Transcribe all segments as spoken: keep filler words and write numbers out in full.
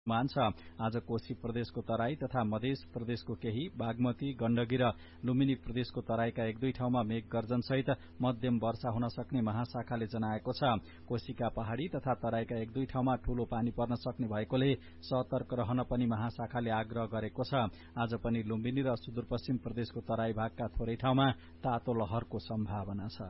मान छ। आज कोशी प्रदेशको तराई तथा मध्य प्रदेशको केही, बागमती, गण्डकी र लुम्बिनी प्रदेशको तराईका एक दुई ठाउँमा मेघ गर्जन सहित मध्यम वर्षा हुन सक्ने महाशाखाले जनाएको छ। कोशीका पहाड़ी तथा तराईका एक दुई ठाउँमा ठूलो पानी पर्न सक्ने भएकोले सतर्क रहन पनि महाशाखाले आग्रह गरेको छ। आज पनि लुम्बिनी र सुदूरपश्चिम प्रदेशको तराई भागका थोरै ठाउँमा तातो लहरको सम्भावना छ।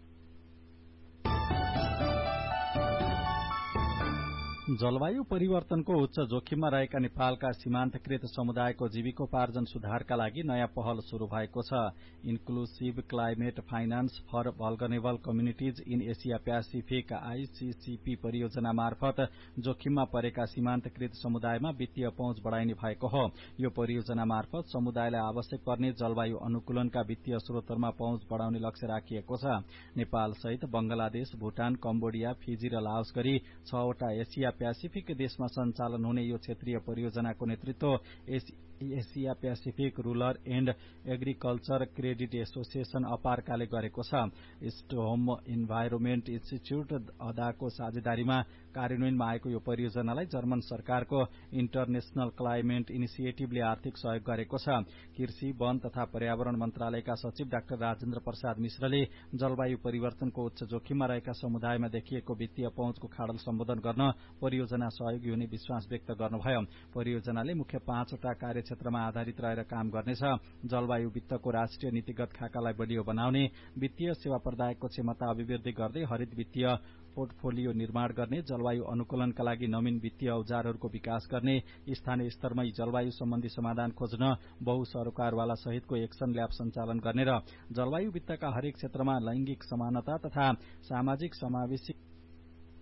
जलवायु परिवर्तनको उच्च जोखिममा रहेका नेपालका सीमान्तकृत समुदायको जीविकोपार्जन सुधारका लागि नयाँ पहल शुरू भएको छ। Inclusive climate finance for vulnerable communities in Asia Pacific ICCP परियोजना मार्फत जोखिममा परेका सीमान्तकृत समुदायमा वित्तीय पहुँच बढ़ाइने भएको हो। यो परियोजना मार्फत समुदायलाई आवश्यक पर्ने जलवायु अनुकूलनका वित्तीय स्रोतहरूमा पहुँच बढ़ाउने लक्ष्य राखिएको छ। नेपाल सहित बंगलादेश, भूटान, कम्बोडिया, फिजी र लाओस गरी छवटा एसिया प्यासिफिक देशमा सञ्चालन हुने यो क्षेत्रीय परियोजनाको नेतृत्व Asia Pacific rural and agriculture credit association अपार्काले गरेको छ। स्टोम इन्भाइरोमेन्ट इन्स्टिच्यूट अदाको साझेदारीमा कार्यान्वयनमा आएको यो परियोजनालाई जर्मन सरकारको इन्टरनेशनल क्लाइमेट इनिसिएटिभले आर्थिक सहयोग गरेको छ। कृषि, वन तथा पर्यावरण मन्त्रालयका सचिव डाक्टर राजेन्द्र प्रसाद मिश्रले जलवायु परिवर्तनको उच्च जोखिममा रहेका समुदायमा देखिएको वित्तीय पहुँचको खाडल सम्बोधन गर्न परियोजना सहयोगी हुने विश्वास व्यक्त गर्नुभयो। परियोजनाले मुख्य पाँचवटा कार्यक्षेत्रमा आधारित रहेर काम गर्नेछ। जलवायु वित्तको राष्ट्रिय नीतिगत खाकालाई बलियो बनाउने, वित्तीय सेवा प्रदायकको क्षमता अभिवृद्धि गर्दै हरित वित्तीय पोर्टफोलियो निर्माण गर्ने, जलवायु अनुकूलनका लागि नवीन वित्तीय औजारहरूको विकास गर्ने, स्थानीय स्तरमै जलवायु सम्बन्धी समाधान खोज्न बहुसरोकारवाला सहितको एक्सन ल्याब सञ्चालन गर्ने र जलवायु वित्तका हरेक क्षेत्रमा लैंगिक समानता तथा सामाजिक समावेशी